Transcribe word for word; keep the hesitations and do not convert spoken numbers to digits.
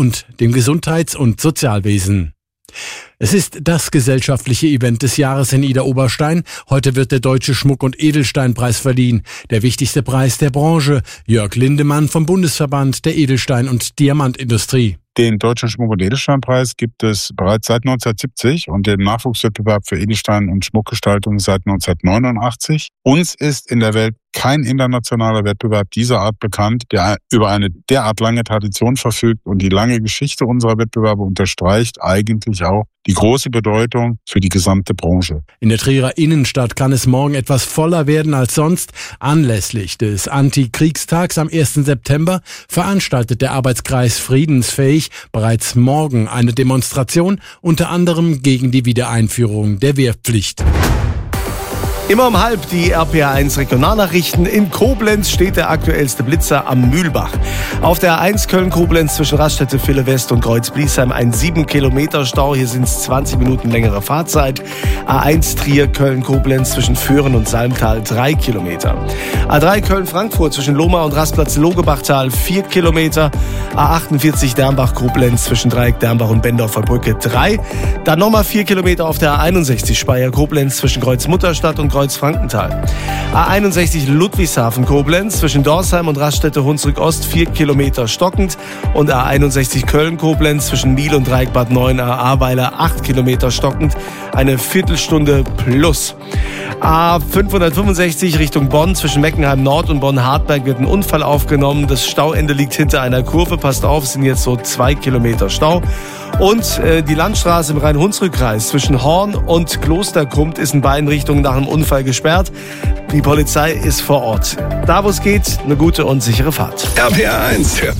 und dem Gesundheits- und Sozialwesen. Es ist das gesellschaftliche Event des Jahres in Idar-Oberstein. Heute wird der Deutsche Schmuck- und Edelsteinpreis verliehen. Der wichtigste Preis der Branche. Jörg Lindemann vom Bundesverband der Edelstein- und Diamantindustrie. Den Deutschen Schmuck- und Edelsteinpreis gibt es bereits seit neunzehnhundertsiebzig und den Nachwuchswettbewerb für Edelstein- und Schmuckgestaltung seit neunzehnhundertneunundachtzig. Uns ist in der Welt kein internationaler Wettbewerb dieser Art bekannt, der über eine derart lange Tradition verfügt, und die lange Geschichte unserer Wettbewerbe unterstreicht eigentlich auch die große Bedeutung für die gesamte Branche. In der Trierer Innenstadt kann es morgen etwas voller werden als sonst. Anlässlich des Antikriegstags am ersten September veranstaltet der Arbeitskreis Friedensfähig bereits morgen eine Demonstration, unter anderem gegen die Wiedereinführung der Wehrpflicht. Immer um halb die R P A eins Regionalnachrichten. In Koblenz steht der aktuellste Blitzer am Mühlbach. Auf der A eins Köln-Koblenz zwischen Raststätte Ville West und Kreuz-Bliesheim ein sieben Kilometer Stau. Hier sind es zwanzig Minuten längere Fahrzeit. A eins Trier Köln-Koblenz zwischen Föhren und Salmtal drei Kilometer. A drei Köln-Frankfurt zwischen Lohmar und Rastplatz Logebachtal vier Kilometer. A achtundvierzig Dernbach-Koblenz zwischen Dreieck Dernbach und Bendorfer Brücke drei. Dann nochmal vier Kilometer auf der A einundsechzig Speyer-Koblenz zwischen Kreuz-Mutterstadt und Kreuz-Frankenthal. A einundsechzig Ludwigshafen-Koblenz zwischen Dorsheim und Raststätte Hunsrück-Ost vier Kilometer stockend, und A einundsechzig Köln-Koblenz zwischen Miel und Dreieck Bad Neuen A Ahrweiler acht Kilometer stockend, eine Viertelstunde plus. A fünfhundertfünfundsechzig Richtung Bonn zwischen Meckenheim Nord und Bonn-Hartberg wird ein Unfall aufgenommen. Das Stauende liegt hinter einer Kurve. Passt auf, es sind jetzt so zwei Kilometer Stau. Und äh, die Landstraße im Rhein-Hunsrück-Kreis zwischen Horn und Klosterkummt ist in beiden Richtungen nach einem Unfall gesperrt. Die Polizei ist vor Ort. Da, wo es geht, eine gute und sichere Fahrt. R P A eins, hört